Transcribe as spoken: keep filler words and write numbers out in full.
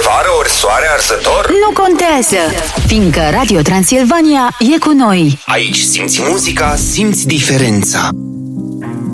vară ori soare arsător? Nu contează, fiindcă Radio Transilvania e cu noi. Aici simți muzica, simți diferența.